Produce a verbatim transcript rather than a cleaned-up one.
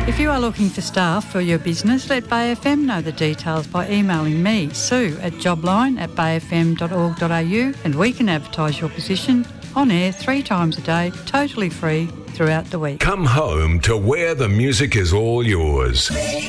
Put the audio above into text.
If you are looking for staff for your business, let Bay F M know the details by emailing me, Sue, at jobline at bay f m dot org dot a u, and we can advertise your position on air three times a day, totally free, throughout the week. Come home to where the music is all yours.